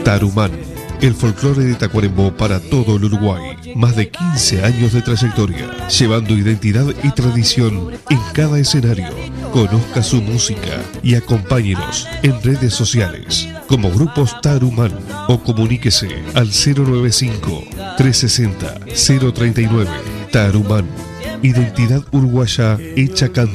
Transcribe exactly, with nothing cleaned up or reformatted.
Tarumán, el folclore de Tacuarembó para todo el Uruguay. Más de quince años de trayectoria, llevando identidad y tradición en cada escenario. Conozca su música y acompáñenos en redes sociales como Grupos Tarumán o comuníquese al cero nueve cinco, tres seis cero, cero tres nueve. Tarumán, identidad uruguaya hecha canto.